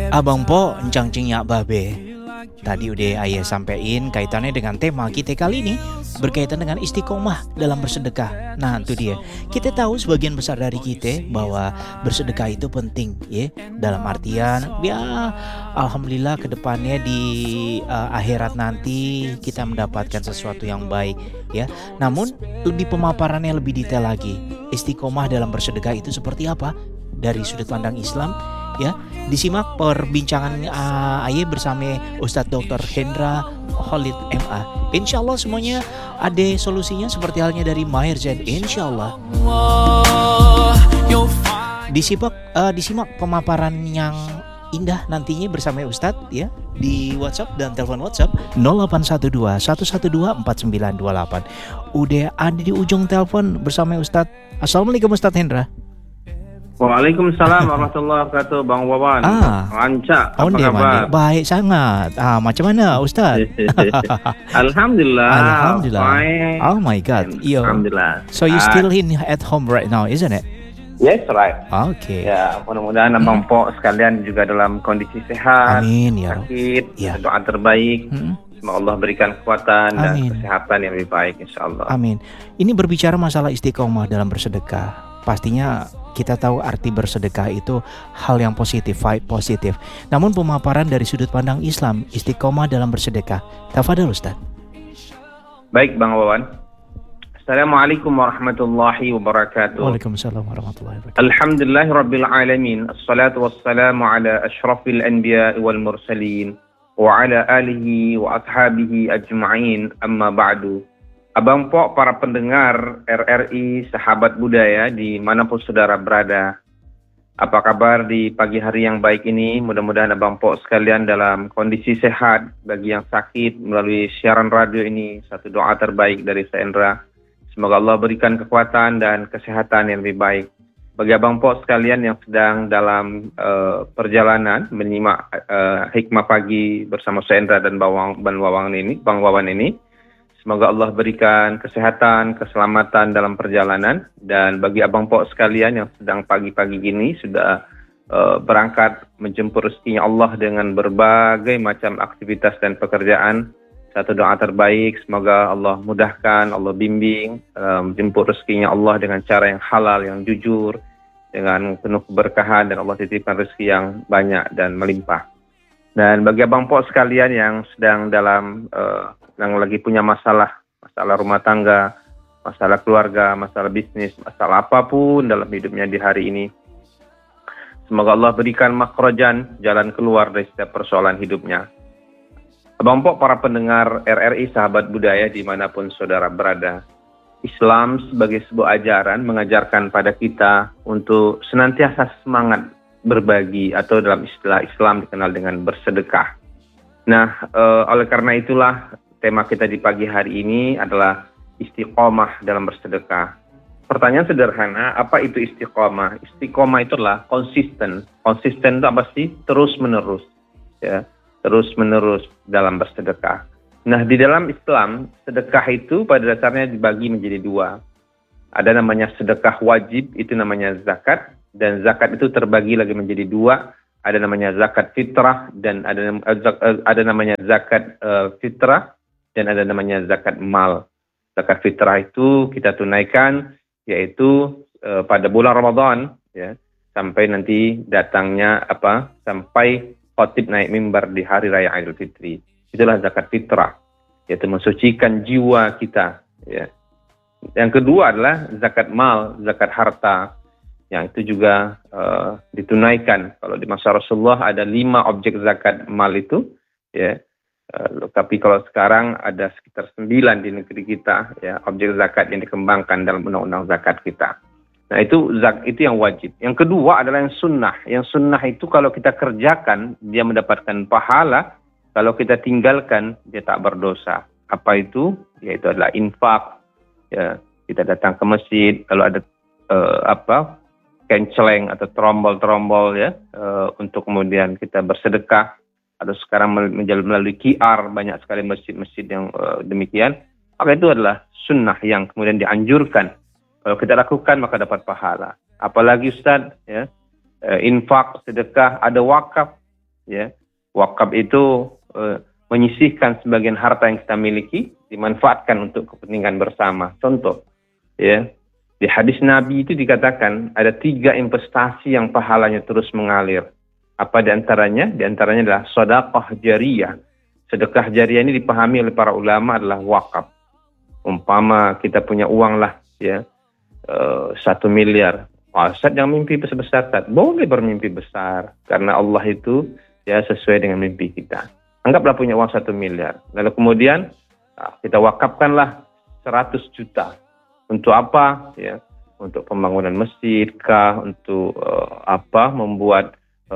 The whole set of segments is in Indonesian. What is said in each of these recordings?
Abang Po, encang cinyak babe. Tadi udah ayah sampein kaitannya dengan tema kita kali ini berkaitan dengan istiqomah dalam bersedekah. Nah, itu dia. Kita tahu sebagian besar dari kita bahwa bersedekah itu penting, ya. Dalam artian, ya, alhamdulillah kedepannya di akhirat nanti kita mendapatkan sesuatu yang baik, ya. Namun lebih pemaparannya lebih detail lagi. Istiqomah dalam bersedekah itu seperti apa? Dari sudut pandang Islam, ya. Disimak perbincangan Aye bersama Ustadz Dr. Hendra Khalid MA. Insya Allah semuanya ada solusinya seperti halnya dari Mahir Zain. Insya Allah. Disimak pemaparan yang indah nantinya bersama Ustadz, ya, di WhatsApp dan telepon WhatsApp 0812 112 4928. Udah ada di ujung telepon bersama Ustadz. Assalamualaikum Ustadz Hendra. Waalaikumsalam warahmatullahi wabarakatuh, Bang Wawan. Lanca, apa kabar? Baik sangat. Macam mana Ustaz? Alhamdulillah. Fine. Oh my God. Alhamdulillah. So you still at home right now, isn't it? Yes, right. Okay. Ya, mudah-mudahan Abang Po sekalian juga dalam kondisi sehat. Amin ya. Sakit. Ya. Doa terbaik. Semoga Allah berikan kekuatan dan kesehatan yang lebih baik, insyaallah. Amin. Ini berbicara masalah istiqomah dalam bersedekah. Pastinya kita tahu arti bersedekah itu hal yang positif, vibe positif. Namun pemaparan dari sudut pandang Islam, istiqomah dalam bersedekah. Tafadhol Ustaz. Baik Bang Wawan. Assalamualaikum warahmatullahi wabarakatuh. Waalaikumsalam warahmatullahi wabarakatuh. Alhamdulillahirabbil alamin. Assalatu wassalamu ala asyrafil anbiya'i wal mursalin wa ala alihi wa ashabihi ajma'in. Amma ba'du. Abang Po, para pendengar RRI, sahabat budaya dimanapun saudara berada. Apa kabar di pagi hari yang baik ini? Mudah-mudahan Abang Po sekalian dalam kondisi sehat. Bagi yang sakit melalui siaran radio ini, satu doa terbaik dari Sendra. Semoga Allah berikan kekuatan dan kesehatan yang lebih baik. Bagi Abang Po sekalian yang sedang dalam perjalanan menyimak hikmah pagi bersama Sendra dan Bang Wawan ini. Semoga Allah berikan kesehatan, keselamatan dalam perjalanan. Dan bagi Abang Po sekalian yang sedang pagi-pagi ini sudah berangkat menjemput rezekinya Allah dengan berbagai macam aktivitas dan pekerjaan. Satu doa terbaik, semoga Allah mudahkan, Allah bimbing, menjemput rezekinya Allah dengan cara yang halal, yang jujur, dengan penuh keberkahan, dan Allah titipkan rezeki yang banyak dan melimpah. Dan bagi Abang Po sekalian yang sedang dalam yang lagi punya masalah rumah tangga, masalah keluarga, masalah bisnis, masalah apapun dalam hidupnya di hari ini, semoga Allah berikan makhrajan, jalan keluar dari setiap persoalan hidupnya. Abang Po, para pendengar RRI, sahabat budaya dimanapun saudara berada, Islam sebagai sebuah ajaran mengajarkan pada kita untuk senantiasa semangat berbagi, atau dalam istilah Islam dikenal dengan bersedekah. Nah, oleh karena itulah tema kita di pagi hari ini adalah istiqomah dalam bersedekah. Pertanyaan sederhana, apa itu istiqomah? Istiqomah itu adalah konsisten. Konsisten itu apa sih? Terus menerus, ya, terus menerus dalam bersedekah. Nah, di dalam Islam, sedekah itu pada dasarnya dibagi menjadi dua. Ada namanya sedekah wajib, itu namanya zakat, dan zakat itu terbagi lagi menjadi dua. Ada namanya zakat fitrah, dan ada namanya zakat fitrah, dan ada namanya zakat mal. Zakat fitrah itu kita tunaikan yaitu pada bulan Ramadan, ya, sampai nanti datangnya sampai khatib naik mimbar di hari raya Idul Fitri. Itulah zakat fitrah, yaitu mensucikan jiwa kita, ya. Yang kedua adalah zakat mal, zakat harta, yang itu juga ditunaikan. Kalau di masa Rasulullah ada 5 objek zakat mal itu, ya. Tapi kalau sekarang ada sekitar 9 di negeri kita, ya, objek zakat yang dikembangkan dalam undang-undang zakat kita. Nah, itu yang wajib. Yang kedua adalah yang sunnah. Yang sunnah itu kalau kita kerjakan dia mendapatkan pahala, kalau kita tinggalkan dia tak berdosa. Apa itu? Yaitu adalah infak. Ya, kita datang ke masjid, kalau ada kenceleng atau trombol-trombol, ya, untuk kemudian kita bersedekah. Atau sekarang melalui QR, banyak sekali masjid-masjid yang demikian. Maka itu adalah sunnah yang kemudian dianjurkan. Kalau kita lakukan maka dapat pahala. Apalagi Ustaz, ya, infak, sedekah, ada wakaf. ya. Wakaf itu menyisihkan sebagian harta yang kita miliki dimanfaatkan untuk kepentingan bersama. Contoh, ya, di hadis Nabi itu dikatakan ada 3 investasi yang pahalanya terus mengalir. Apa di antaranya? Di antaranya adalah sedekah jariyah. Sedekah jariyah ini dipahami oleh para ulama adalah wakaf. Umpama kita punya uang lah, ya, 1 miliar. Ustaz jangan mimpi besar-besar, Ustaz. Boleh bermimpi besar karena Allah itu ya sesuai dengan mimpi kita. Anggaplah punya uang 1 miliar. Lalu kemudian kita wakafkanlah 100 juta. Untuk apa? Ya, untuk pembangunan masjid kah, untuk membuat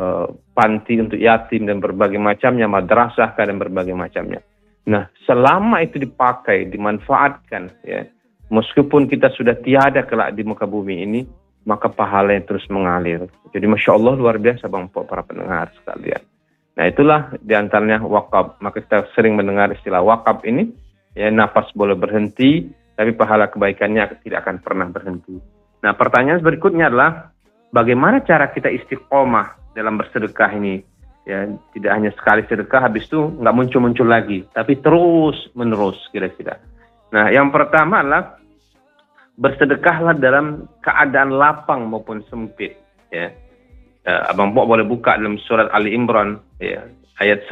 panti untuk yatim dan berbagai macamnya, madrasah kah dan berbagai macamnya. Nah, selama itu dipakai, dimanfaatkan, ya, meskipun kita sudah tiada kelak di muka bumi ini, maka pahalanya terus mengalir. Jadi Masya Allah luar biasa Bang Po, para pendengar sekalian. Nah, itulah diantaranya wakaf. Maka kita sering mendengar istilah wakaf ini, ya, nafas boleh berhenti, tapi pahala kebaikannya tidak akan pernah berhenti. Nah, pertanyaan berikutnya adalah, bagaimana cara kita istiqomah dalam bersedekah ini? Ya, tidak hanya sekali sedekah, habis itu nggak muncul-muncul lagi, tapi terus menerus kira-kira. Nah, yang pertama adalah bersedekahlah dalam keadaan lapang maupun sempit. Ya. Abang Pok boleh buka dalam surat Ali Imran, ya, ayat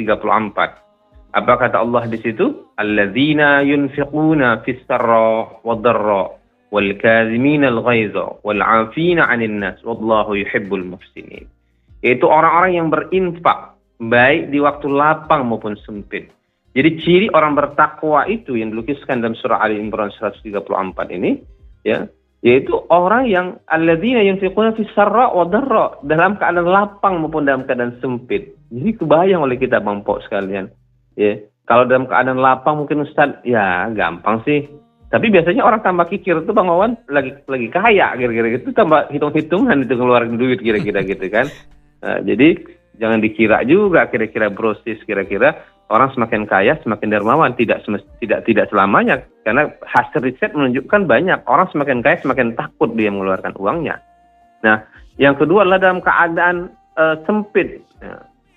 134. Apa kata Allah di situ? Alladzina yunfiquna fis sarra wad dharra wal kadhimina al ghaiza wal 'afina 'anil nas wallahu yuhibbul muhsinin. Yaitu orang-orang yang berinfak baik di waktu lapang maupun sempit. Jadi ciri orang bertakwa itu yang dilukiskan dalam surah Ali Imran 134 ini, ya, yaitu orang yang alladzina yunfiquna fis sarra wa dharra, dalam keadaan lapang maupun dalam keadaan sempit. Jadi kebayang oleh kita Bang Pok sekalian. Ya, kalau dalam keadaan lapang mungkin Ustaz, ya gampang sih. Tapi biasanya orang tambah kikir itu Bang Wawan lagi kaya kira-kira gitu, tambah hitung-hitungan itu ngeluarin duit kira-kira gitu kan. Jadi jangan dikira juga kira-kira brosis, kira-kira orang semakin kaya semakin dermawan. Tidak selamanya, karena hasil riset menunjukkan banyak orang semakin kaya semakin takut dia mengeluarkan uangnya. Nah, yang kedua adalah dalam keadaan sempit. Ya,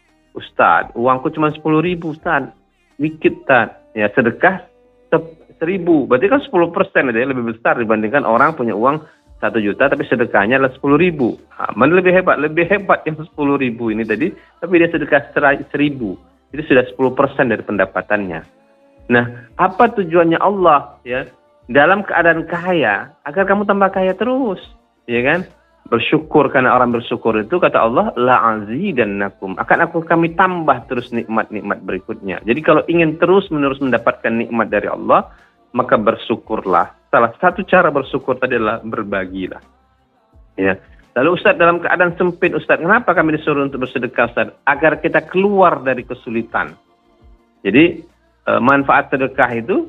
Ustaz, uangku cuma 10.000 Ustaz, dikit Ustaz. Ya, sedekah 1.000, berarti kan 10% ya, lebih besar dibandingkan orang punya uang 1 juta tapi sedekahnya adalah 10.000. Mana lebih hebat yang 10.000 ini tadi, tapi dia sedekah 1.000. Itu sudah 10% dari pendapatannya. Nah, apa tujuannya Allah, ya? Dalam keadaan kaya, agar kamu tambah kaya terus, ya kan? Bersyukur, karena orang bersyukur itu kata Allah, la'azidannakum, akan kami tambah terus nikmat-nikmat berikutnya. Jadi kalau ingin terus-menerus mendapatkan nikmat dari Allah, maka bersyukurlah. Salah satu cara bersyukur tadi adalah berbagilah. Ya. Lalu Ustaz, dalam keadaan sempit Ustaz, kenapa kami disuruh untuk bersedekah Ustaz? Agar kita keluar dari kesulitan. Jadi manfaat sedekah itu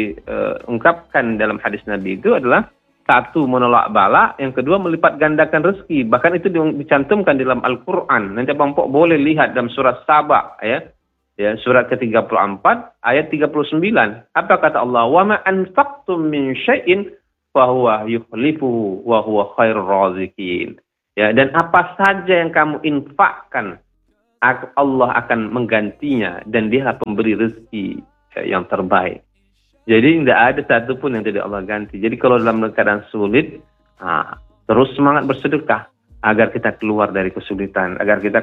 diungkapkan dalam hadis Nabi itu adalah, 1, menolak bala, yang kedua melipat gandakan rezeki. Bahkan itu dicantumkan dalam Al-Quran. Nanti Abang Pok boleh lihat dalam surat Saba, ya. Ya, surat ke-34 ayat 39. Apa kata Allah? Wa ma anfaqtum min syai'in fa huwa yukhlifuhu wa huwa khairur raziqin. Ya, dan apa saja yang kamu infakkan, Allah akan menggantinya dan Dia pemberi rezeki yang terbaik. Jadi tidak ada satupun yang tidak Allah ganti. Jadi kalau dalam keadaan sulit, terus semangat bersedekah agar kita keluar dari kesulitan,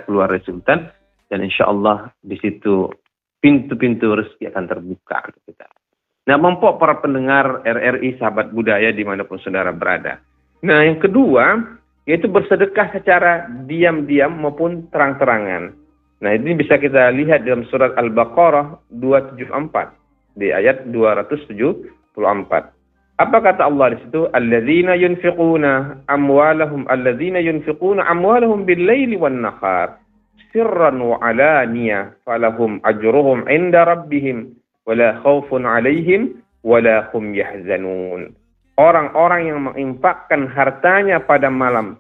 dan insya Allah di situ pintu-pintu rezeki akan terbuka untuk kita. Nah, Bang Pok, para pendengar RRI, sahabat budaya dimanapun saudara berada. Nah, yang kedua yaitu bersedekah secara diam-diam maupun terang-terangan. Nah, ini bisa kita lihat dalam surat Al-Baqarah 274 di ayat 274. Apa kata Allah di situ? Alladzina yunfiquna amwalahum bil-laili wan-nahar sirran wa alaniyah falahum ajruhum 'inda rabbihim wala khaufun 'alaihim wala hum yahzanun. Orang-orang yang menginfakkan hartanya pada malam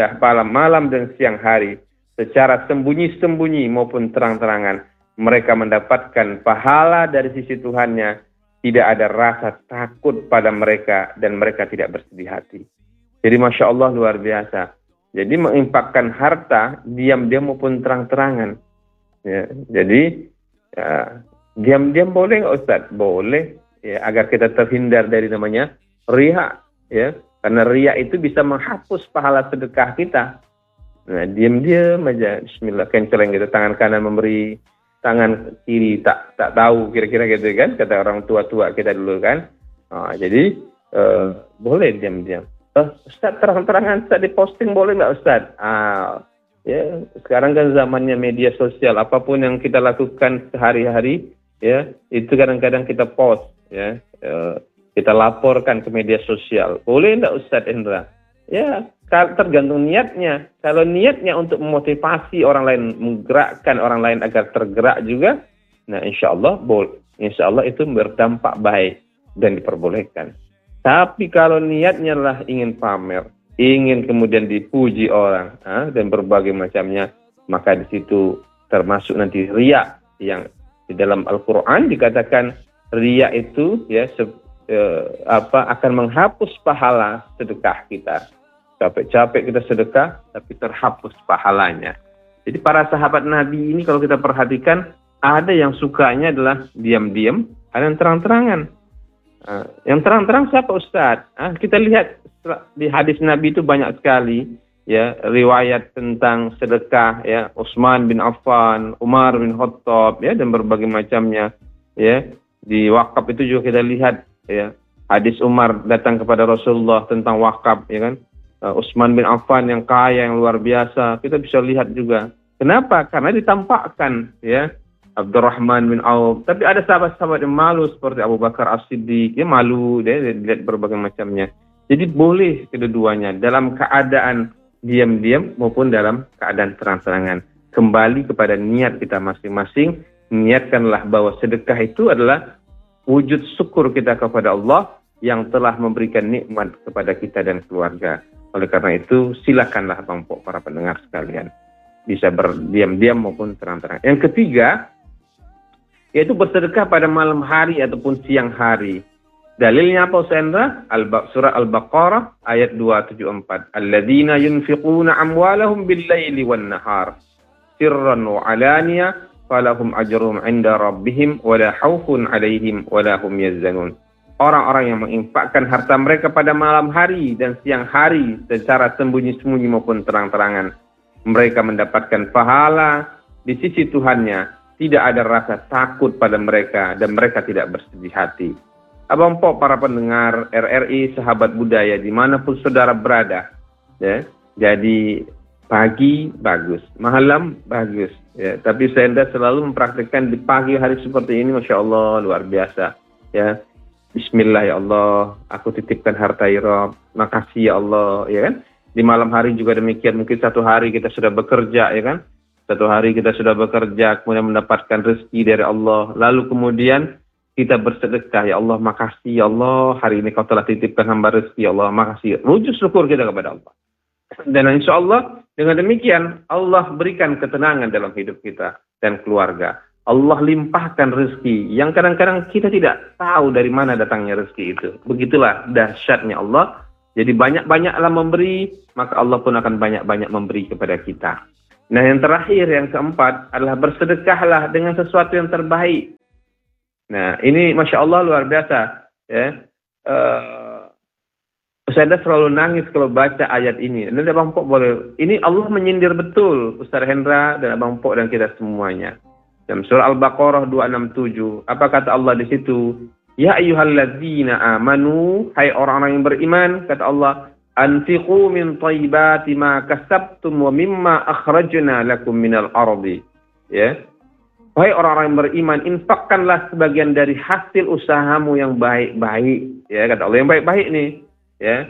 dan siang hari secara sembunyi-sembunyi maupun terang-terangan, mereka mendapatkan pahala dari sisi Tuhannya, tidak ada rasa takut pada mereka dan mereka tidak bersedih hati. Jadi Masya Allah luar biasa. Jadi menginfakkan harta diam-diam maupun terang-terangan. Ya, jadi diam-diam boleh nggak Ustaz? Boleh, ya, agar kita terhindar dari namanya riya, ya. Karena riya itu bisa menghapus pahala sedekah kita. Nah, diam-diam aja, Bismillah, kenceleng gitu, tangan kanan memberi, tangan kiri tak tahu, kira-kira gitu kan, kata orang tua-tua kita dulu kan. Jadi boleh diam-diam. Ustaz, terang-terangan Ustaz diposting boleh nggak Ustaz? Ya, sekarang kan zamannya media sosial, apapun yang kita lakukan sehari-hari, ya, itu kadang-kadang kita post, ya, kita laporkan ke media sosial. Boleh enggak Ustadz Hendra? Ya, tergantung niatnya. Kalau niatnya untuk memotivasi orang lain, menggerakkan orang lain agar tergerak juga, nah insya Allah itu berdampak baik dan diperbolehkan. Tapi kalau niatnya lah ingin pamer, ingin kemudian dipuji orang, dan berbagai macamnya, maka di situ termasuk nanti riya, yang di dalam Al-Quran dikatakan riya itu ya akan menghapus pahala sedekah kita. Capek-capek kita sedekah, tapi terhapus pahalanya. Jadi para sahabat Nabi ini kalau kita perhatikan, ada yang sukanya adalah diam-diam, ada yang terang-terangan. Yang terang-terang siapa Ustaz? Kita lihat di hadis Nabi itu banyak sekali, ya, riwayat tentang sedekah, ya, Utsman bin Affan, Umar bin Khattab, ya, dan berbagai macamnya, ya. Di wakaf itu juga kita lihat, ya, hadis Umar datang kepada Rasulullah tentang wakaf, ya kan. Utsman bin Affan yang kaya, yang luar biasa, kita bisa lihat juga. Kenapa? Karena ditampakkan, ya, Abdurrahman bin Auf. Tapi ada sahabat-sahabat yang malu seperti Abu Bakar As-Siddiq, dia malu, dia lihat berbagai macamnya. Jadi boleh kedua-duanya, dalam keadaan diam-diam maupun dalam keadaan terang-terangan. Kembali kepada niat kita masing-masing. Niatkanlah bahwa sedekah itu adalah wujud syukur kita kepada Allah yang telah memberikan nikmat kepada kita dan keluarga. Oleh karena itu, silakanlah Bang Pok, para pendengar sekalian, bisa berdiam-diam maupun terang-terangan. Yang ketiga, yaitu bersedekah pada malam hari ataupun siang hari. Dalilnya apa Ustaz? Surah Al-Baqarah ayat 274. Alladzina yunfiquna amwalahum bil-laili wan-nahar sirran wa alaniyah falahum ajrum 'inda rabbihim wala khaufun 'alaihim wala hum yahzanun. Orang-orang yang menginfakkan harta mereka pada malam hari dan siang hari secara sembunyi-sembunyi maupun terang-terangan, mereka mendapatkan pahala di sisi Tuhannya. Tidak ada rasa takut pada mereka dan mereka tidak bersedih hati. Abang Pok, para pendengar RRI, sahabat budaya dimanapun saudara berada, ya. Jadi pagi bagus, malam bagus, ya. Tapi saya selalu mempraktikkan di pagi hari seperti ini, masya Allah, luar biasa, ya. Bismillah ya Allah, aku titipkan harta Rob, makasih ya Allah, ya kan. Di malam hari juga demikian, mungkin satu hari kita sudah bekerja, ya kan. Satu hari kita sudah bekerja, kemudian mendapatkan rezeki dari Allah. Lalu kemudian kita bersedekah, ya Allah makasih ya Allah, hari ini kau telah titipkan hamba rezeki, ya Allah makasih. Wujud syukur kita kepada Allah. Dan insya Allah dengan demikian Allah berikan ketenangan dalam hidup kita dan keluarga. Allah limpahkan rezeki yang kadang-kadang kita tidak tahu dari mana datangnya rezeki itu. Begitulah dahsyatnya Allah. Jadi banyak-banyaklah memberi, maka Allah pun akan banyak-banyak memberi kepada kita. Nah, yang terakhir, yang keempat adalah bersedekahlah dengan sesuatu yang terbaik. Nah, ini Masya Allah luar biasa, ya. Ustaz selalu nangis kalau baca ayat ini. Dan Abang Pok boleh, ini Allah menyindir betul Ustaz Hendra dan Abang Pok dan kita semuanya. Dalam surah Al-Baqarah 267, apa kata Allah di situ? Ya ayyuhalladzina amanu, hai orang-orang yang beriman, kata Allah, anfiqu min thayyibati ma kasabtum wa mimma akhrajna lakum minal ardi. Ya. Wahai orang-orang yang beriman, infakkanlah sebagian dari hasil usahamu yang baik-baik. Ya, kata Allah yang baik-baik nih. Ya.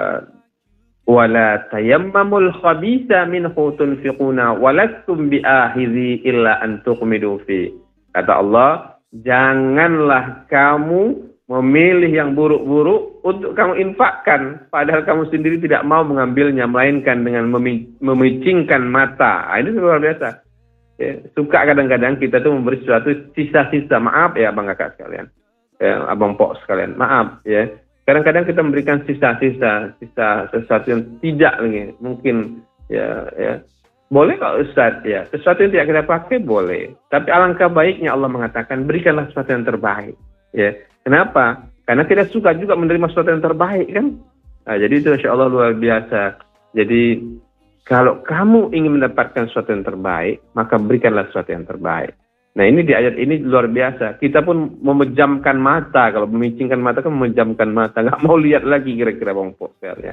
Wala tayammamul khabitha minhu tunfiquna walastum bi'akhidhi illa an tuqmidu fi. Kata Allah, janganlah kamu memilih yang buruk-buruk untuk kamu infakkan, padahal kamu sendiri tidak mau mengambilnya, melainkan dengan memicingkan mata. Ini luar biasa. Ya, suka kadang-kadang kita tuh memberi sesuatu sisa-sisa. Maaf ya Abang Kakak sekalian, ya, Abang Pok sekalian, maaf ya. Kadang-kadang kita memberikan sisa-sisa sesuatu yang tidak mungkin ya Boleh kok Ustaz, ya. Sesuatu yang tidak kita pakai boleh. Tapi alangkah baiknya Allah mengatakan berikanlah sesuatu yang terbaik. Ya. Kenapa? Karena kita suka juga menerima sesuatu yang terbaik kan. Nah, jadi itu Insya Allah luar biasa. Jadi kalau kamu ingin mendapatkan sesuatu yang terbaik, maka berikanlah sesuatu yang terbaik. Nah ini di ayat ini luar biasa. Kita pun memejamkan mata. Kalau memicingkan mata kan memejamkan mata. Nggak mau lihat lagi kira-kira Bang Po sekalian.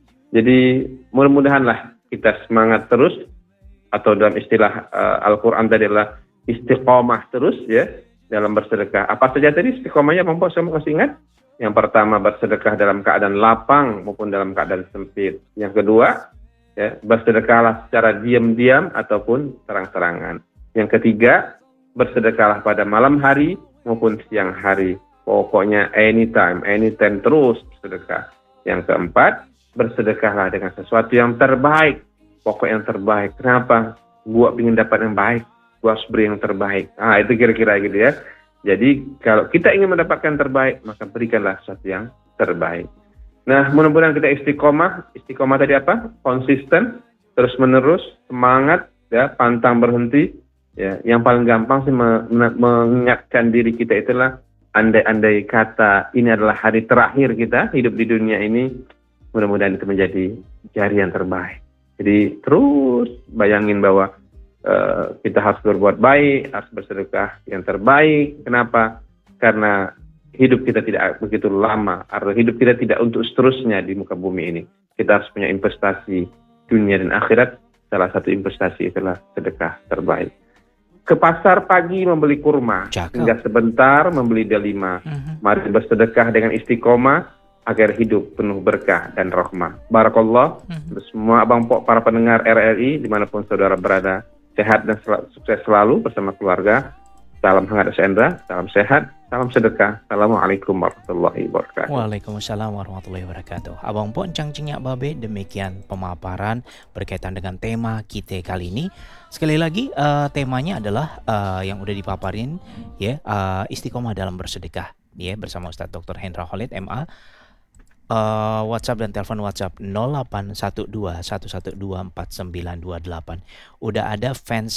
Jadi mudah-mudahanlah kita semangat terus. Atau dalam istilah Al-Quran tadi adalah istiqomah terus ya dalam bersedekah. Apa saja tadi istiqomahnya Bang Po, saya masih ingat? Yang pertama bersedekah dalam keadaan lapang maupun dalam keadaan sempit. Yang kedua ya bersedekahlah secara diam-diam ataupun terang-terangan. Yang ketiga bersedekahlah pada malam hari maupun siang hari. Pokoknya anytime terus bersedekah. Yang keempat bersedekahlah dengan sesuatu yang terbaik. Pokok yang terbaik. Kenapa? Gua ingin dapat yang baik. Gua harus beri yang terbaik. Itu kira-kira gitu ya. Jadi kalau kita ingin mendapatkan yang terbaik, maka berikanlah sesuatu yang terbaik. Nah, mudah-mudahan kita istiqomah. Istiqomah tadi apa? Konsisten, terus menerus, semangat, ya, pantang berhenti. Ya, yang paling gampang sih mengingatkan diri kita itulah andai-andai kata ini adalah hari terakhir kita hidup di dunia ini. Mudah-mudahan itu menjadi hari yang terbaik. Jadi terus bayangin bahwa kita harus berbuat baik, harus bersedekah yang terbaik. Kenapa? Karena hidup kita tidak begitu lama, atau hidup kita tidak untuk seterusnya di muka bumi ini. Kita harus punya investasi dunia dan akhirat. Salah satu investasi itulah sedekah terbaik. Ke pasar pagi membeli kurma, hingga sebentar membeli delima. Mari bersedekah dengan istiqomah agar hidup penuh berkah dan rahmah. Barakallah. Semua Abang Po, para pendengar RRI dimanapun saudara berada, sehat dan sukses selalu bersama keluarga. Salam hangat Endra, salam sehat, salam sedekah. Assalamualaikum warahmatullahi wabarakatuh. Waalaikumsalam warahmatullahi wabarakatuh. Abang Po Encang Cinyak Babe, demikian pemaparan berkaitan dengan tema kita kali ini. Sekali lagi temanya adalah yang udah dipaparin ya, istiqomah dalam bersedekah ya, bersama Ustadz Dr. Hendra Khalid MA. WhatsApp dan telepon WhatsApp 081211249928. Udah ada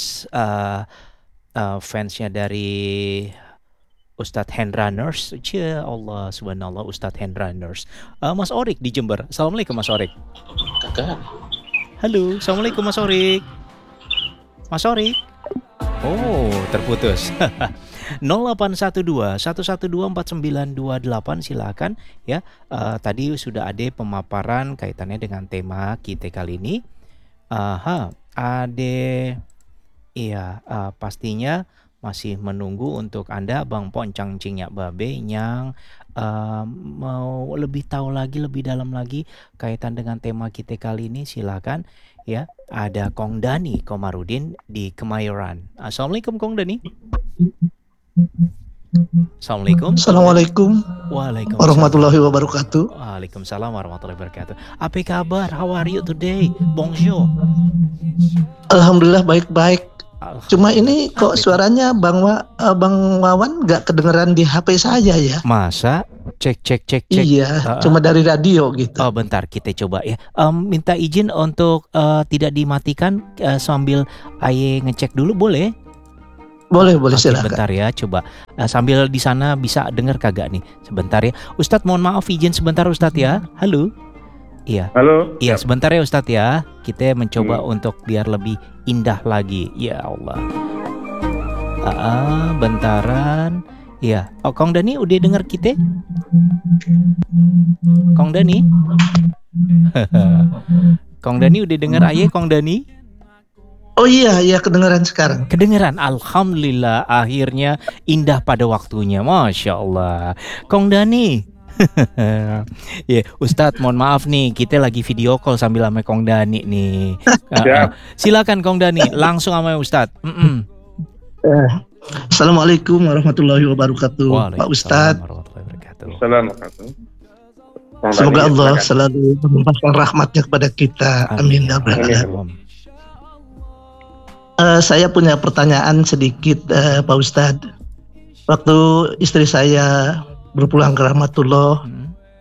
fansnya dari Ustadz Hendra Nurse. Ya Allah subhanallah, Ustadz Hendra Nurse. Mas Orik di Jember. Assalamualaikum Mas Orik. Kakak. Halo, assalamualaikum Mas Orik. Mas Orik. Oh, terputus. 0812-112-4928 silakan ya. Tadi sudah ada pemaparan kaitannya dengan tema kita kali ini. Pastinya masih menunggu untuk Anda Bang Po Encang Cinyak Babe yang mau lebih tahu lagi, lebih dalam lagi kaitan dengan tema kita kali ini. Silakan ya. Ada Kong Dani Komarudin di Kemayoran. Assalamualaikum Kong Dani. Assalamualaikum warahmatullahi wabarakatuh. Waalaikumsalam warahmatullahi wabarakatuh. Apa kabar? How are you today? Bonjour. Alhamdulillah baik-baik. Cuma ini kok suaranya Bang Wawan nggak kedengeran di HP saya ya? Masa? Cek. Iya, cuma dari radio gitu. Oh bentar, kita coba ya. Minta izin untuk tidak dimatikan sambil Aye ngecek dulu, boleh? Boleh silakan. Sebentar ya, coba sambil di sana bisa dengar kagak nih? Sebentar ya, Ustadz mohon maaf izin sebentar Ustadz ya. Halo. Iya. Halo. Iya sebentar ya Ustadz ya. Kita mencoba untuk biar lebih indah lagi. Ya Allah. Bentaran. Iya. Oh Kong Dani udah dengar kita? Kong Dani? Kong Dani udah dengar Aye Kong Dani? Oh iya kedengeran sekarang. Kedengeran, alhamdulillah akhirnya indah pada waktunya, masya Allah. Kong Dani, ya Ustadz mohon maaf nih, kita lagi video call sambil sama Kong Dani nih. Silakan Kong Dani, langsung sama Ustadz. Assalamualaikum warahmatullahi wabarakatuh, Pak Ustadz. Assalamualaikum. Semoga Allah selalu melimpahkan rahmatnya kepada kita. Amin ya rabbal alamin. Saya punya pertanyaan sedikit Pak Ustadz. Waktu istri saya berpulang ke rahmatullah,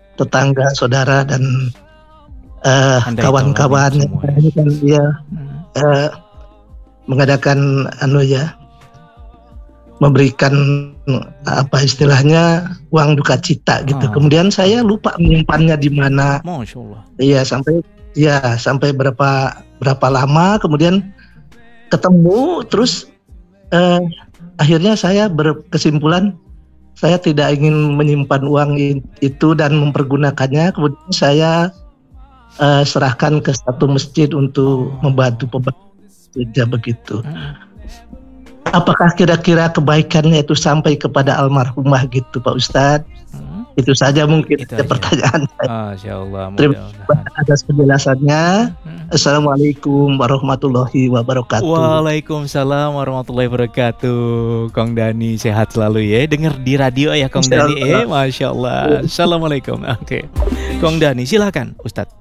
tetangga, saudara dan kawan-kawan ini kan dia eh, mengadakan memberikan apa istilahnya uang duka cita gitu. Kemudian saya lupa menyimpannya di mana. Masya Allah. Iya sampai berapa lama kemudian ketemu terus akhirnya saya berkesimpulan saya tidak ingin menyimpan uang itu dan mempergunakannya. Kemudian saya serahkan ke satu masjid untuk membantu pembantu begitu. Apakah kira-kira kebaikannya itu sampai kepada almarhumah gitu Pak Ustadz? Itu saja mungkin pertanyaan saya. Masya Allah. Terima kasih atas penjelasannya. Assalamualaikum warahmatullahi wabarakatuh. Waalaikumsalam warahmatullahi wabarakatuh. Kong Dani sehat selalu ya. Dengar di radio ya Kong Dani. Masya Allah. Assalamualaikum. Oke. Kong Dani silakan Ustadz.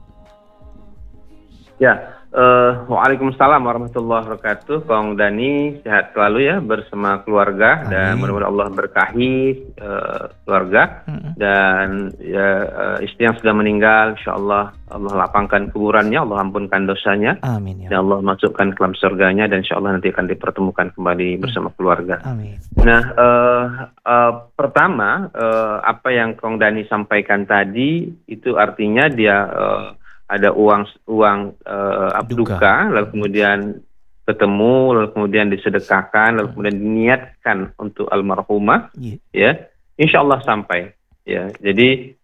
Ya. Waalaikumsalam warahmatullahi wabarakatuh. Kong Dani sehat selalu ya bersama keluarga. Amin. Dan mudah-mudahan Allah berkahi keluarga dan istri yang sudah meninggal, insyaallah Allah lapangkan kuburannya, Allah ampunkan dosanya. Amin ya. Dan Allah masukkan ke dalam surganya dan insyaallah nanti akan dipertemukan kembali bersama keluarga. Amin. Nah, pertama apa yang Kong Dani sampaikan tadi itu artinya dia ada uang duka, lalu kemudian ketemu, lalu kemudian disedekahkan, lalu kemudian diniatkan untuk almarhumah, ya, insya Allah sampai, ya. Jadi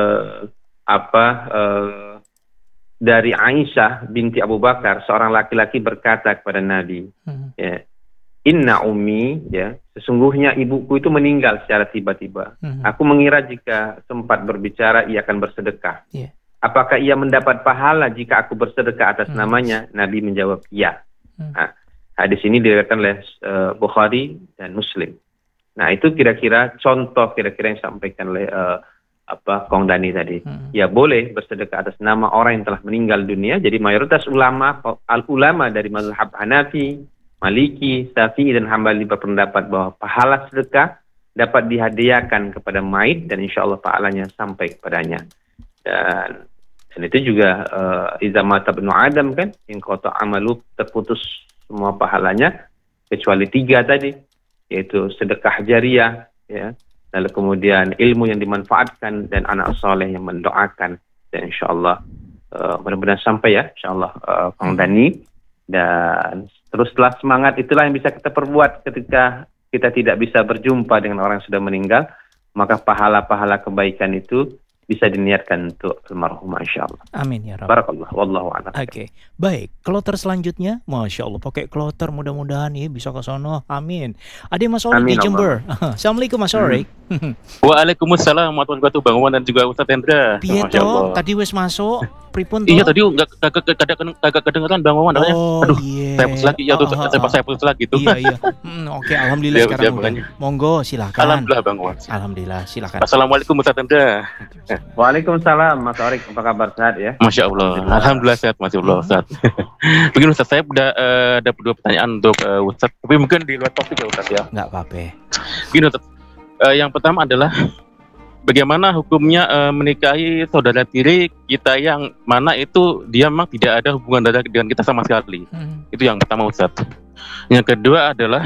dari Aisyah binti Abu Bakar, seorang laki-laki berkata kepada Nabi, ya, Inna ummi, ya, sesungguhnya ibuku itu meninggal secara tiba-tiba. Aku mengira jika sempat berbicara ia akan bersedekah. Apakah ia mendapat pahala jika aku bersedekah atas namanya? Nabi menjawab, ya. Nah, hadis ini diriwayatkan oleh Bukhari dan Muslim. Nah, itu kira-kira contoh kira-kira yang disampaikan oleh Kong Dani tadi. Ya boleh bersedekah atas nama orang yang telah meninggal dunia. Jadi mayoritas ulama dari mazhab Hanafi, Maliki, Syafi'i dan Hambali berpendapat bahwa pahala sedekah dapat dihadiahkan kepada mayit dan insya Allah pahalanya sampai kepadanya. Dan itu juga iza mata ibnu Adam kan, in qata amalu, terputus semua pahalanya kecuali 3 tadi, yaitu sedekah jariah, ya, lalu kemudian ilmu yang dimanfaatkan dan anak soleh yang mendoakan. Dan insyaallah mudah-mudahan sampai ya insyaallah Kang Dani. Dan teruslah semangat, itulah yang bisa kita perbuat ketika kita tidak bisa berjumpa dengan orang yang sudah meninggal, maka pahala-pahala kebaikan itu bisa diniatkan untuk almarhumah insyaallah. Amin ya Rabb. Barakallah, wallahu a'lam. Oke. Baik, kloter selanjutnya, Masya Allah, pakai kloter mudah-mudahan ya bisa ke sono. Amin. Ada Mas Orik di Jember. Assalamualaikum Mas Orik. Waalaikumsalam warahmatullahi wabarakatuh Bang Wan dan juga Ustaz Hendra. Piye to? Tadi wes masuk pripun to? Iya tadi kagak kedengeran Bang Wan namanya. Aduh, saya putus lagi ya tuh, saya putus lagi tuh. Iya. Oke, alhamdulillah sekarang udah. Monggo silakan. Alhamdulillah Bang Wan. Alhamdulillah, silakan. Assalamualaikum Ustaz Hendra. Waalaikumsalam Mas Orik, apa kabar, sehat ya? Masya Allah, alhamdulillah sehat Masya Allah Ustaz. Begini Ustaz, saya udah ada 2 pertanyaan untuk Ustaz, tapi mungkin di luar topik ya Ustaz ya. Nggak apa-apa. Begini Ustaz, yang pertama adalah bagaimana hukumnya menikahi saudara tiri kita yang mana itu dia memang tidak ada hubungan darah dengan kita sama sekali. Itu yang pertama Ustaz. Yang kedua adalah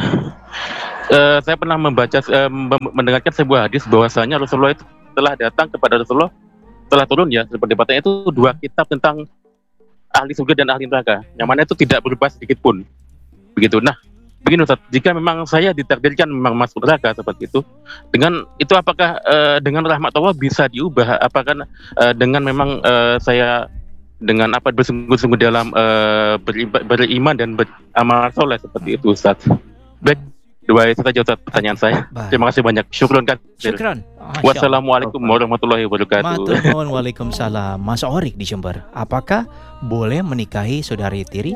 saya pernah mendengarkan sebuah hadis bahwasanya Rasulullah itu telah datang kepada Rasulullah, telah turun ya berdebatnya itu 2 kitab tentang ahli surga dan ahli neraka, yang mana itu tidak berubah sedikit pun begitu. Nah begini Ustaz, jika memang saya ditakdirkan memang masuk neraka seperti itu, dengan itu apakah dengan rahmat Allah bisa diubah? Apakah dengan memang saya dengan apa bersungguh-sungguh dalam beriman dan beramal soleh seperti itu Ustaz? Baik, 2 itu saja Ustaz pertanyaan saya. Terima kasih banyak. Syukron. Wassalamualaikum warahmatullahi wabarakatuh. Waalaikumsalam. Mas Orik di Jember, apakah boleh menikahi saudari tiri?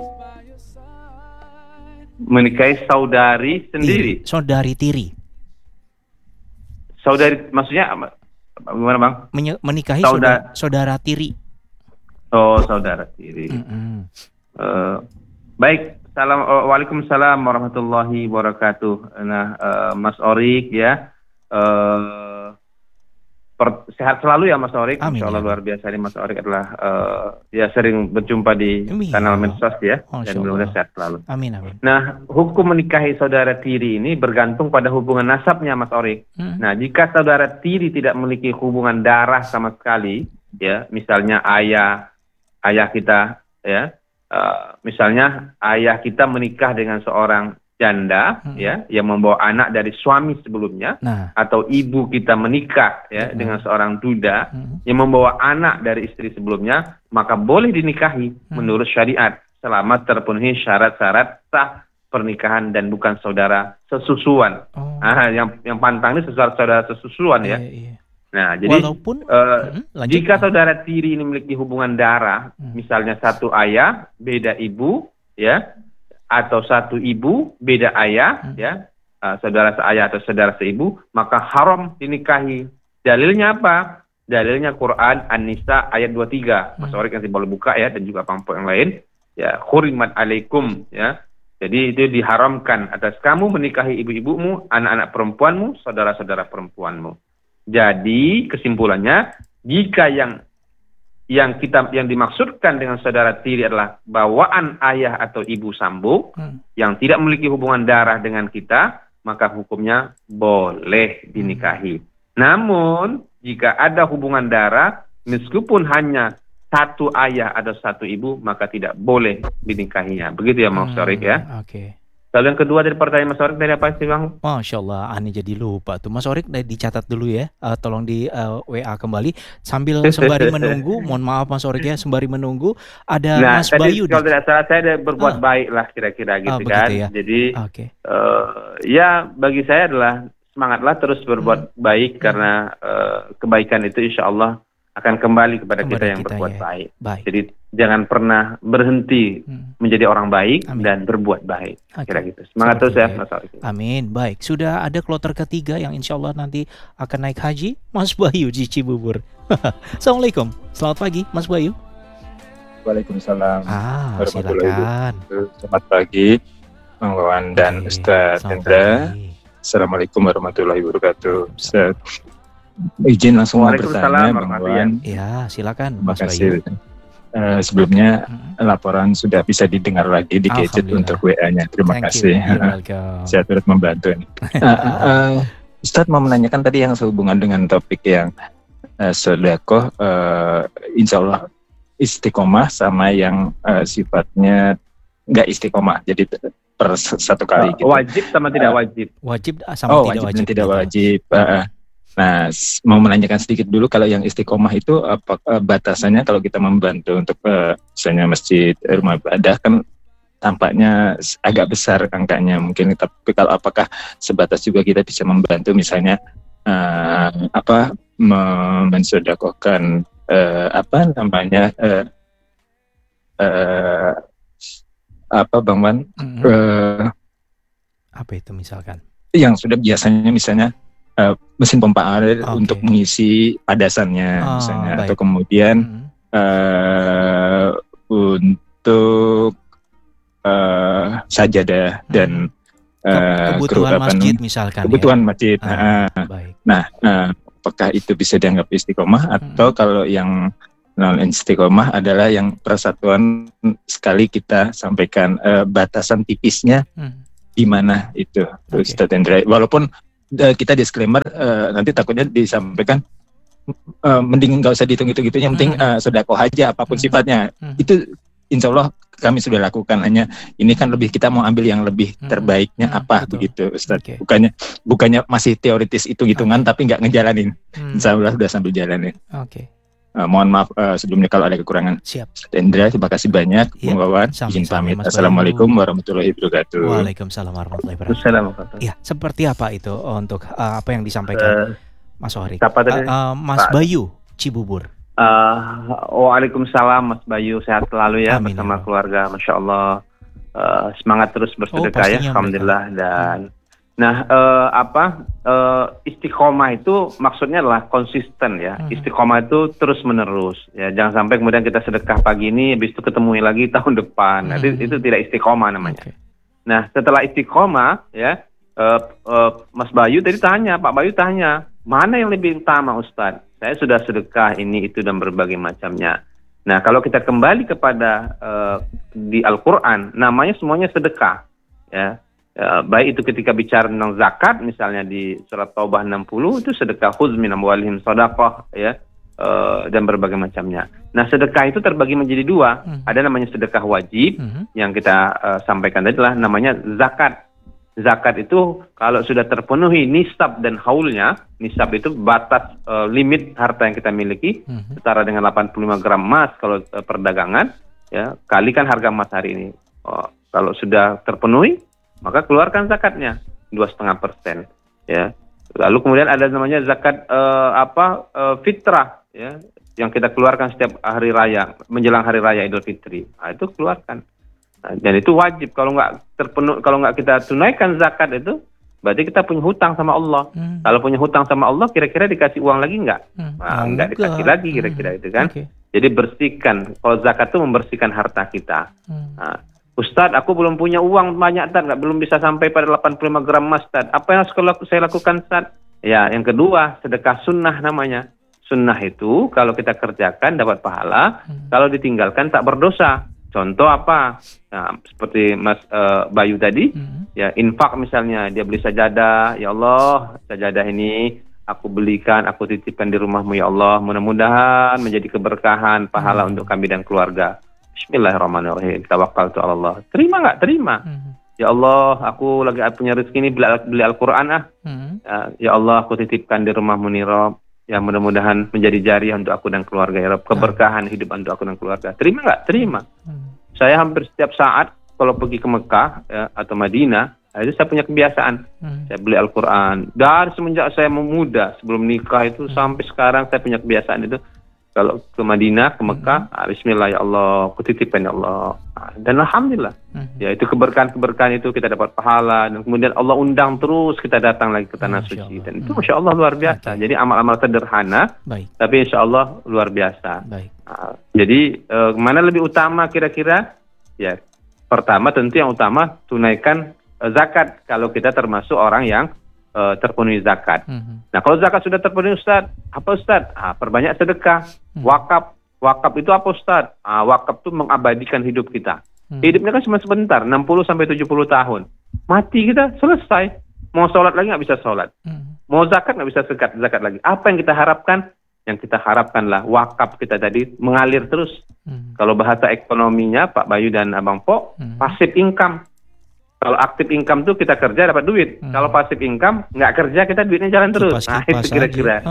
Menikahi saudari sendiri? Saudari tiri. Saudari maksudnya gimana Bang? Menikahi saudara tiri. Oh, saudara tiri. Baik. Waalaikumsalam warahmatullahi wabarakatuh. Nah, Mas Orik ya, sehat selalu ya Mas Orik. Amin, Insya Allah ya. luar biasa ini Mas Orik adalah ya sering berjumpa di kanal medsos ya, Masya dan mudah-mudahan Allah. sehat selalu. Amin, amin. Nah, hukum menikahi saudara tiri ini bergantung pada hubungan nasabnya Mas Orik. Nah, jika saudara tiri tidak memiliki hubungan darah sama sekali, ya, misalnya ayah kita, ya, misalnya ayah kita menikah dengan seorang janda, ya, yang membawa anak dari suami sebelumnya, atau ibu kita menikah, ya, dengan seorang duda yang membawa anak dari istri sebelumnya, maka boleh dinikahi menurut syariat selama terpenuhi syarat-syarat sah pernikahan dan bukan saudara sesusuan. Yang pantang ini saudara sesusuan, ya. Nah, jadi Walaupun jika saudara tiri ini memiliki hubungan darah, misalnya satu ayah beda ibu, ya, atau satu ibu beda ayah, ya, saudara seayah atau saudara seibu, maka haram dinikahi. Dalilnya apa? Dalilnya Quran An-Nisa ayat 23. Mas Orik nanti boleh buka ya, dan juga pampu yang lain. Ya, hurimat alaikum, ya. Jadi itu diharamkan atas kamu menikahi ibu-ibumu, anak-anak perempuanmu, saudara-saudara perempuanmu. Jadi kesimpulannya, jika yang dimaksudkan dengan saudara tiri adalah bawaan ayah atau ibu sambung yang tidak memiliki hubungan darah dengan kita, maka hukumnya boleh dinikahi. Namun jika ada hubungan darah, meskipun hanya satu ayah atau satu ibu, maka tidak boleh dinikahinya. Begitu ya Mas Orik ya. Oke. Lalu yang kedua dari pertanyaan Mas Orik dari apa sih Bang? Masya Allah, Ani jadi lupa tuh. Mas Orik dicatat dulu ya, tolong di WA kembali. Sambil sembari menunggu, mohon maaf Mas Orik ya, sembari menunggu ada Mas Bayu. Kalau tidak salah saya ada berbuat baik lah kira-kira gitu kan. Ya? Jadi ya bagi saya adalah semangatlah terus berbuat baik karena kebaikan itu insya Allah akan kembali kepada kita yang berbuat baik. Jadi jangan pernah berhenti menjadi orang baik dan berbuat baik. Kira gitu. Semangat terus ya Mas Orik. Amin. Baik, sudah ada kloter ketiga yang insya Allah nanti akan naik haji, Mas Bayu di Cibubur. Assalamualaikum. Selamat pagi Mas Bayu. Waalaikumsalam. Silakan. Selamat pagi Bang Wawan dan Ustaz Hendra. Assalamualaikum warahmatullahi wabarakatuh. Ustaz, izin langsung bertanya Bang Wawan. Ya, silakan Mas Bayu. Sebelumnya laporan sudah bisa didengar lagi di gadget untuk WA-nya. Terima kasih. Saya turut membantu ini. Ustaz mau menanyakan tadi yang sehubungan dengan topik yang sedekah, insya Allah istiqomah sama yang sifatnya nggak istiqomah. Jadi per satu kali gitu. Wajib sama tidak wajib? Wajib sama tidak wajib. Tidak wajib. Nah, mau menanyakan sedikit dulu kalau yang istiqomah itu apa batasannya kalau kita membantu untuk misalnya masjid, rumah ibadah kan tampaknya agak besar angkanya mungkin, tapi kalau apakah sebatas juga kita bisa membantu misalnya mensedekahkan Bang Wan, apa itu misalkan? Yang sudah biasanya misalnya mesin pompa air untuk mengisi padasannya misalnya, atau kemudian untuk sajadah dan kebutuhan masjid misalkan. Kebutuhan masjid. Nah, apakah itu bisa dianggap istiqomah atau kalau yang non istiqomah adalah yang persatuan sekali kita sampaikan batasan tipisnya di mana itu, Ustaz Hendra. Walaupun kita disclaimer nanti takutnya disampaikan mending nggak usah dihitung-hitung yang penting sedekah aja apapun sifatnya. Itu insya Allah kami sudah lakukan, hanya ini kan lebih kita mau ambil yang lebih terbaiknya begitu Ustaz. Bukannya masih teoritis hitung-hitungan tapi nggak ngejalanin. Insya Allah sudah sambil jalanin. Mohon maaf sebelumnya kalau ada kekurangan. Siap. Hendra, terima kasih banyak. Bang Wawan, izin pamit. Assalamualaikum warahmatullahi wabarakatuh. Waalaikumsalam warahmatullahi wabarakatuh. Ya, seperti apa itu untuk apa yang disampaikan Mas Orik? Mas Bayu Cibubur. Waalaikumsalam Mas Bayu, sehat selalu ya bersama keluarga. Masya Allah, semangat terus bersedekah ya, alhamdulillah. Dan istiqomah itu maksudnya adalah konsisten ya. Istiqomah itu terus menerus ya. Jangan sampai kemudian kita sedekah pagi ini habis itu ketemu lagi tahun depan. Itu tidak istiqomah namanya. Nah, setelah istiqomah ya, Mas Bayu tadi tanya, Pak Bayu tanya, mana yang lebih utama Ustadz? Saya sudah sedekah ini itu dan berbagai macamnya. Nah, kalau kita kembali kepada di Al-Quran, namanya semuanya sedekah. Ya. Baik itu ketika bicara tentang zakat, misalnya di surat Taubah 60, itu sedekah khudz min amwalihim shadaqah, ya, dan berbagai macamnya. Nah, sedekah itu terbagi menjadi dua. Ada namanya sedekah wajib, yang kita sampaikan tadi adalah namanya zakat. Zakat itu kalau sudah terpenuhi nisab dan haulnya, nisab itu batas limit harta yang kita miliki, setara dengan 85 gram emas kalau perdagangan, ya, kalikan harga emas hari ini. Kalau sudah terpenuhi, maka keluarkan zakatnya 2,5%. Ya. Lalu kemudian ada namanya zakat fitrah, ya, yang kita keluarkan setiap hari raya, menjelang hari raya Idul Fitri. Nah, itu keluarkan. Nah, dan itu wajib. Kalau nggak kita tunaikan zakat itu, berarti kita punya hutang sama Allah. Kalau punya hutang sama Allah, kira-kira dikasih uang lagi nggak? Nah, nggak dikasih lagi kira-kira itu kan. Okay. Jadi bersihkan. Kalau zakat itu membersihkan harta kita. Nah, Ustadz, aku belum punya uang banyak, belum bisa sampai pada 85 gram emas, Ustadz. Apa yang harus saya lakukan, Ustadz? Ya, yang kedua, sedekah sunnah namanya. Sunnah itu kalau kita kerjakan dapat pahala, kalau ditinggalkan tak berdosa. Contoh apa? Nah, seperti Mas Bayu tadi, ya, infak misalnya, dia beli sajadah, ya Allah, sajadah ini aku belikan, aku titipkan di rumahmu ya Allah, mudah-mudahan menjadi keberkahan, pahala untuk kami dan keluarga. Bismillahirrahmanirrahim, tawakkaltu 'ala Allah. Terima nggak? Terima. Ya Allah, aku lagi punya rezeki ini, beli Al-Quran ya Allah, aku titipkan di rumahmu nih Rob. Ya, mudah-mudahan menjadi jariah untuk aku dan keluarga ya Rob, keberkahan hidup untuk aku dan keluarga. Terima nggak? Terima. Saya hampir setiap saat kalau pergi ke Mekah, ya, atau Madinah, itu saya punya kebiasaan. Saya beli Al-Quran. Dari semenjak saya muda, sebelum nikah itu sampai sekarang saya punya kebiasaan itu. Kalau ke Madinah, ke Mekah, bismillah ya Allah, kutitipkan ya Allah. Dan alhamdulillah, ya itu keberkahan itu kita dapat pahala, dan kemudian Allah undang terus kita datang lagi ke tanah suci. Dan itu Masya Allah luar biasa. Jadi amal-amal sederhana, tapi Insya Allah luar biasa. Jadi mana lebih utama kira-kira? Ya, pertama tentu yang utama tunaikan zakat kalau kita termasuk orang yang terpenuhi zakat. Nah, kalau zakat sudah terpenuhi, Ustaz, apa Ustaz? Perbanyak sedekah. Wakaf. Wakaf itu apa, Ustaz? Wakaf itu mengabadikan hidup kita. Hidupnya kan cuma sebentar, 60 sampai 70 tahun. Mati kita, selesai. Mau sholat lagi nggak bisa sholat. Mau zakat nggak bisa zakat lagi. Apa yang kita harapkan? Yang kita harapkanlah wakaf kita tadi mengalir terus. Kalau bahasa ekonominya Pak Bayu dan Abang Po, passive income. Kalau aktif income tuh kita kerja dapat duit. Kalau pasif income nggak kerja kita duitnya jalan terus. Nah, itu kira-kira.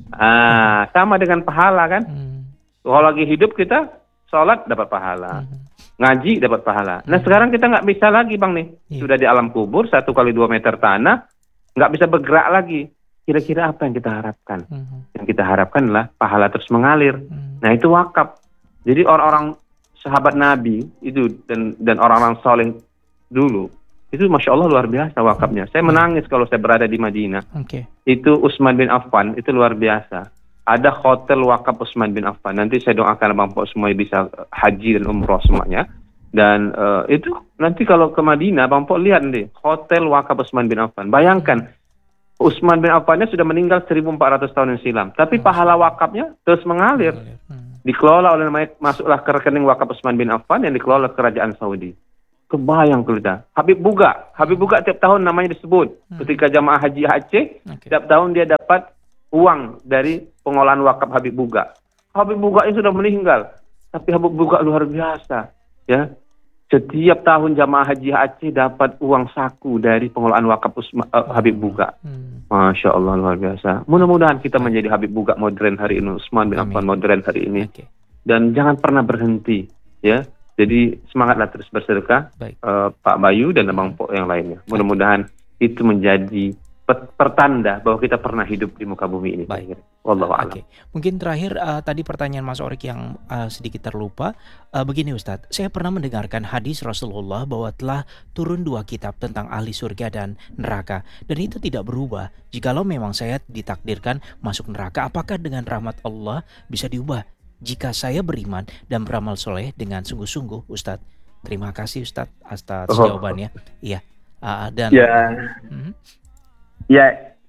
Sama dengan pahala kan. Kalau lagi hidup kita sholat dapat pahala, ngaji dapat pahala. Nah, sekarang kita nggak bisa lagi Bang nih. Sudah di alam kubur 1 kali 2 meter tanah, nggak bisa bergerak lagi. Kira-kira apa yang kita harapkan? Yang kita harapkan adalah pahala terus mengalir. Nah, itu wakaf. Jadi orang-orang sahabat Nabi itu dan orang-orang soleh dulu, itu Masya Allah luar biasa wakafnya. Saya menangis kalau saya berada di Madinah. Itu Utsman bin Affan, itu luar biasa. Ada hotel wakaf Utsman bin Affan. Nanti saya doakan Abang Po semua bisa haji dan umroh semuanya. Dan itu nanti kalau ke Madinah, Abang Po lihat nih, hotel wakaf Utsman bin Affan. Bayangkan, Utsman bin Affannya sudah meninggal 1400 tahun yang silam. Tapi pahala wakafnya terus mengalir. Dikelola oleh masuklah ke rekening wakaf Utsman bin Affan yang dikelola kerajaan Saudi. Kebayang kita. Habib Buga tiap tahun namanya disebut. Ketika jamaah haji Aceh, tiap tahun dia dapat uang dari pengolahan wakaf Habib Buga. Habib Buga ini sudah meninggal, tapi Habib Buga luar biasa. Ya, setiap tahun jamaah haji Aceh dapat uang saku dari pengolahan wakaf Habib Buga. Masya Allah luar biasa. Mudah-mudahan kita menjadi Habib Buga modern hari ini, Utsman bin Affan modern hari ini. Dan jangan pernah berhenti. Ya. Jadi semangatlah terus bersedekah, Pak Bayu dan Abang Po yang lainnya. Mudah-mudahan itu menjadi pertanda bahwa kita pernah hidup di muka bumi ini. Baik. Wallahu a'lam. Mungkin terakhir tadi pertanyaan Mas Orik yang sedikit terlupa. Begini Ustadz, saya pernah mendengarkan hadis Rasulullah bahwa telah turun 2 kitab tentang ahli surga dan neraka. Dan itu tidak berubah. Jikalau memang saya ditakdirkan masuk neraka, apakah dengan rahmat Allah bisa diubah? Jika saya beriman dan beramal soleh dengan sungguh-sungguh, Ustadz. Terima kasih Ustadz atas jawabannya. Iya. Ya,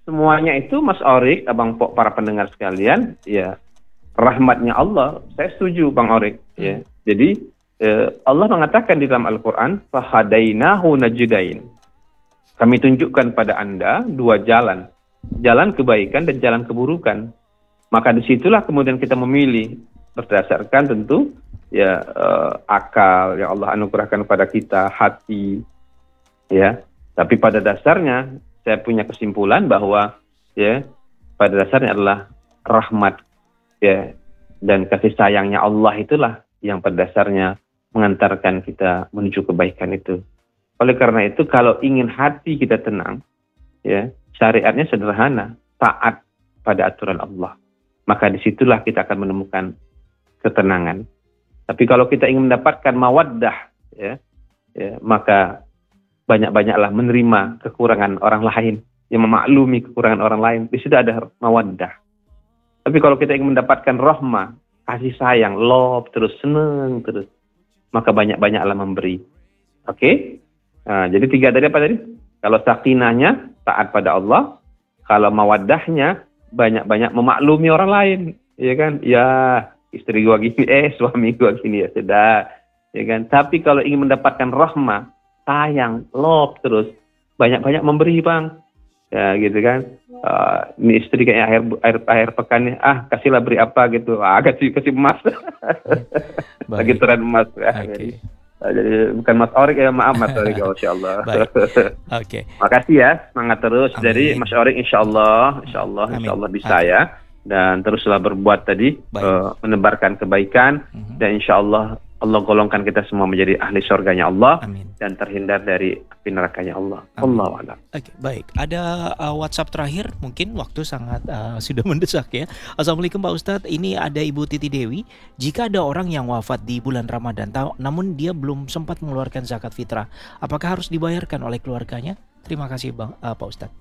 semuanya itu Mas Orik, Abang Pok, para pendengar sekalian, ya rahmatnya Allah. Saya setuju Bang Orik, ya. Jadi Allah mengatakan di dalam Al-Qur'an, fahadainahu najdain. Kami tunjukkan pada Anda dua jalan, jalan kebaikan dan jalan keburukan. Maka disitulah kemudian kita memilih berdasarkan tentu ya akal yang Allah anugerahkan kepada kita, hati, ya. Tapi pada dasarnya saya punya kesimpulan bahwa ya pada dasarnya adalah rahmat ya dan kasih sayangnya Allah itulah yang pada dasarnya mengantarkan kita menuju kebaikan itu. Oleh karena itu kalau ingin hati kita tenang ya, syariatnya sederhana, taat pada aturan Allah. Maka disitulah kita akan menemukan ketenangan. Tapi kalau kita ingin mendapatkan mawaddah ya maka banyak-banyaklah menerima kekurangan orang lain, yang memaklumi kekurangan orang lain. Di situ ada mawaddah. Tapi kalau kita ingin mendapatkan rahmah, kasih sayang, love, terus senang terus, maka banyak-banyaklah memberi. Oke? Nah, jadi 3 tadi apa tadi? Kalau sakinahnya taat pada Allah, kalau mawaddahnya banyak-banyak memaklumi orang lain, ya kan? Ya, istri gua gini, suami gua gini, ya sudah, ya kan? Tapi kalau ingin mendapatkan rahmah, sayang, love terus, banyak-banyak memberi Bang, ya gitu kan. Ini istri kayaknya akhir pekan nih, kasihlah beri apa gitu, kasih emas, lagi tren emas ya. Okay. Jadi bukan Mas Orik ya, maaf Mas Orik, Masya Allah. Oke. Makasih ya, semangat terus. Amin. Jadi Mas Orik insya Allah bisa ya, dan teruslah berbuat tadi, menebarkan kebaikan, dan insya Allah Allah golongkan kita semua menjadi ahli surganya Allah. Amin. Dan terhindar dari api nerakanya Allah. Allahu a'lam. Oke, baik. Ada WhatsApp terakhir, mungkin waktu sangat sudah mendesak ya. Assalamualaikum Pak Ustadz, ini ada Ibu Titi Dewi. Jika ada orang yang wafat di bulan Ramadan, namun dia belum sempat mengeluarkan zakat fitrah, apakah harus dibayarkan oleh keluarganya? Terima kasih Pak Ustadz.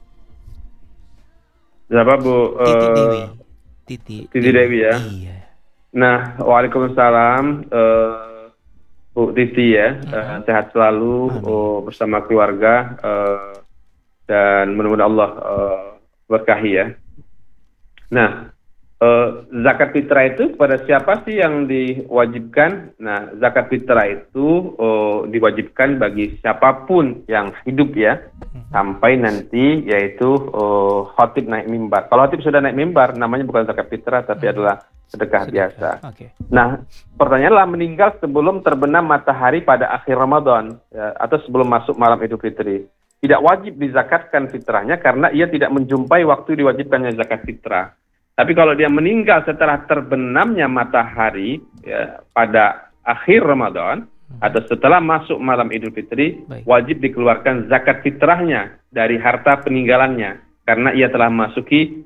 Siapa Bu? Titi Dewi. Titi Dewi ya. Iya. Nah, waalaikumsalam Bu Titi ya, sehat selalu bersama keluarga, dan mudah-mudahan Allah berkahi ya. Nah, zakat fitrah itu kepada siapa sih yang diwajibkan? Nah, zakat fitrah itu diwajibkan bagi siapapun yang hidup ya, sampai nanti yaitu khatib naik mimbar. Kalau khatib sudah naik mimbar, namanya bukan zakat fitrah tapi adalah sedekah biasa. Okay. Nah, pertanyaanlah meninggal sebelum terbenam matahari pada akhir Ramadan ya, atau sebelum masuk malam Idul Fitri. Tidak wajib dizakatkan fitrahnya karena ia tidak menjumpai waktu diwajibkannya zakat fitrah. Tapi kalau dia meninggal setelah terbenamnya matahari ya, pada akhir Ramadan atau setelah masuk malam Idul Fitri, wajib dikeluarkan zakat fitrahnya dari harta peninggalannya karena ia telah masuki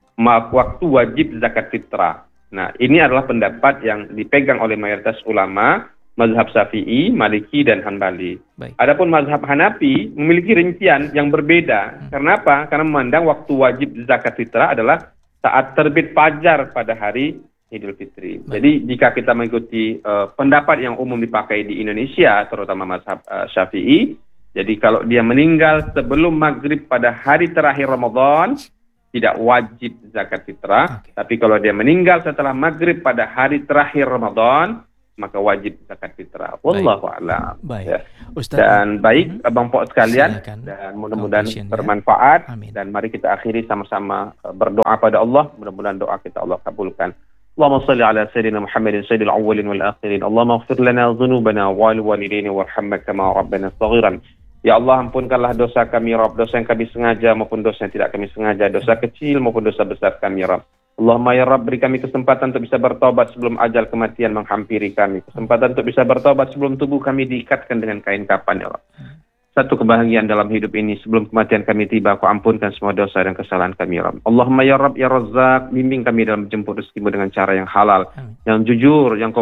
waktu wajib zakat fitrah. Nah, ini adalah pendapat yang dipegang oleh mayoritas ulama mazhab Syafi'i, Maliki, dan Hanbali. Adapun mazhab Hanafi memiliki rincian yang berbeda. Karena apa? Karena memandang waktu wajib zakat fitrah adalah saat terbit fajar pada hari Idul Fitri. Jadi jika kita mengikuti pendapat yang umum dipakai di Indonesia, terutama mazhab Syafi'i, jadi kalau dia meninggal sebelum maghrib pada hari terakhir Ramadan, tidak wajib zakat fitrah. Tapi kalau dia meninggal setelah maghrib pada hari terakhir Ramadan, maka wajib zakat fitrah. Wallahu a'lam. Baik. Ya. Ustaz, dan baik Abang Pok sekalian, silakan. Dan mudah-mudahan bermanfaat. Amin. Dan mari kita akhiri sama-sama berdoa pada Allah. Mudah-mudahan doa kita Allah kabulkan. Allahumma salli ala sayyidina Muhammadin sayyidil awwalin wal akhirin. Allahumma ighfir lana dhunubana wal walidayna warhamna kama rabbana saghiran. Ya Allah, ampunkanlah dosa kami, Rabb, dosa yang kami sengaja maupun dosa yang tidak kami sengaja, dosa kecil maupun dosa besar kami, Rabb. Allahumma ya Rabb, beri kami kesempatan untuk bisa bertobat sebelum ajal kematian menghampiri kami. Kesempatan untuk bisa bertobat sebelum tubuh kami diikatkan dengan kain kafan, ya Rabb. Satu kebahagiaan dalam hidup ini, sebelum kematian kami tiba, Kau ampunkan semua dosa dan kesalahan kami, ya Rabb. Allahumma ya Rabb, ya Razzaq, bimbing kami dalam menjemput rezeki-Mu dengan cara yang halal, yang jujur, yang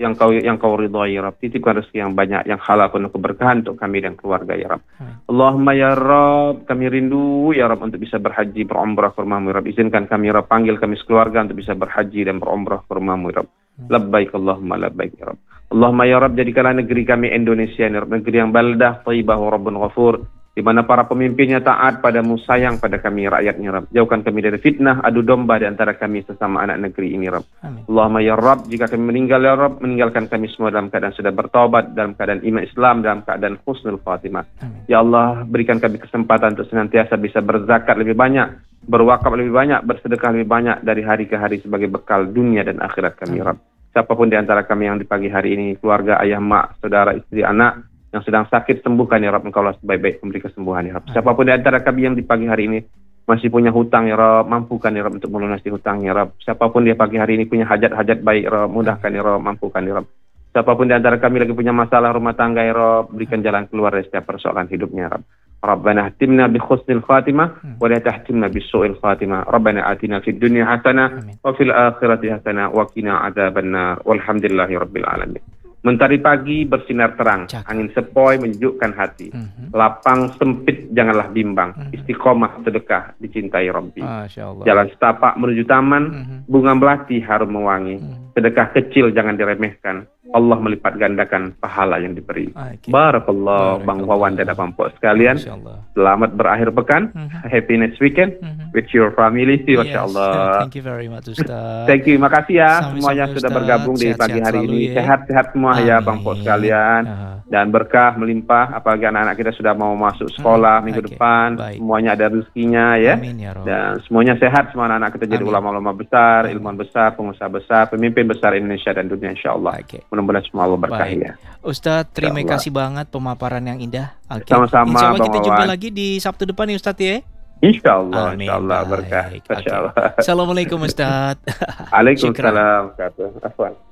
kau ridhai, ya Rabb. Titipkan rezeki yang banyak, yang halal, penuh keberkahan untuk kami dan keluarga, ya Rabb. Allahumma ya Rabb, kami rindu, ya Rabb, untuk bisa berhaji, berumrah ke rumah-Mu, ya Rabb. Izinkan kami, ya Rabb, panggil kami sekeluarga untuk bisa berhaji dan berumrah ke rumah-Mu, ya Rabb. Labbaik Allahumma labbaik, ya Rabb. Allahumma ya Rabb, jadikanlah negeri kami Indonesia, ya Rabb, negeri yang baldah, thayyibah, wa rabbun ghafur, di mana para pemimpinnya taat padamu, sayang pada kami rakyatnya Rabb. Jauhkan kami dari fitnah, adu domba di antara kami sesama anak negeri ini Rabb. Allahumma ya Rabb, jika kami meninggal ya Rabb, meninggalkan kami semua dalam keadaan sudah bertaubat, dalam keadaan iman Islam, dalam keadaan husnul khatimah. Ya Allah, berikan kami kesempatan untuk senantiasa bisa berzakat lebih banyak, berwakaf lebih banyak, bersedekah lebih banyak dari hari ke hari sebagai bekal dunia dan akhirat kami Rabb. Siapapun di antara kami yang di pagi hari ini, keluarga, ayah, mak, saudara, istri, anak yang sedang sakit, sembuhkan ya Rabb, Engkau lah sebaik-baik memberi kesembuhan ya Rabb. Siapapun di antara kami yang di pagi hari ini masih punya hutang ya Rabb, mampukan ya Rabb untuk melunasi hutang ya Rabb. Siapapun di pagi hari ini punya hajat-hajat baik ya Rabb, mudahkan ya Rabb, mampukan ya Rabb. Siapapun di antara kami lagi punya masalah rumah tangga ya Rabb, berikan jalan keluar dari setiap persoalan hidupnya ya Rabb. Rabbana hatimna bi khusnil khatimah wa la tahtimna bis su'il khatimah. Rabbana atina fid dunya hasanah wa fil akhirati hasanah wa qina adzabannar. Walhamdulillahi rabbil alamin. Mentari pagi bersinar terang, angin sepoi menyejukkan hati. Lapang sempit janganlah bimbang. Istiqomah sedekah dicintai Rabbi. Jalan setapak menuju taman, bunga melati harum mewangi. Sedekah kecil jangan diremehkan. Allah melipat gandakan pahala yang diberi. Barakallah Bang Wawan dan Abang Pok sekalian. Selamat berakhir pekan. Happy next weekend with your family. Masya Allah. Thank you very much Ustaz. Thank you, makasih ya Sama-sama, semuanya sudah Ustaz. bergabung di pagi Sehat-sehat hari selalu ini. ya. Sehat-sehat semua ya Amin. Bang Pok sekalian. Dan berkah melimpah, apalagi anak-anak kita sudah mau masuk sekolah minggu depan. Baik. Semuanya ada rezekinya ya. Amin ya Rabb. Dan semuanya sehat, semua anak-anak kita jadi Amin. ulama-ulama besar, ilmuwan besar, pengusaha besar, pemimpin besar Indonesia dan dunia insyaAllah. Mudah-mudahan semua Allah berkahi ya. Ustadz, terima Insya Allah. kasih banget pemaparan yang indah. Sama-sama, Insya Allah Bang kita jumpa Wawan. lagi di Sabtu depan ya Ustadz ya. InsyaAllah, Amin. insyaAllah berkah. Baik. Masya Allah. Assalamualaikum Ustadz. Waalaikumsalam. Afwan.